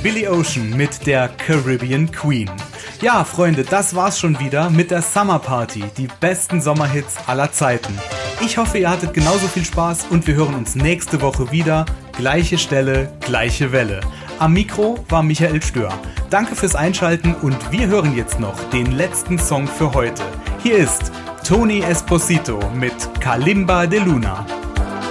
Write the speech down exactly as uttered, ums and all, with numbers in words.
Billy Ocean mit der Caribbean Queen. Ja, Freunde, das war's schon wieder mit der Summer Party, die besten Sommerhits aller Zeiten. Ich hoffe, ihr hattet genauso viel Spaß und wir hören uns nächste Woche wieder. Gleiche Stelle, gleiche Welle. Am Mikro war Michael Stör. Danke fürs Einschalten und wir hören jetzt noch den letzten Song für heute. Hier ist Tony Esposito mit Kalimba de Luna.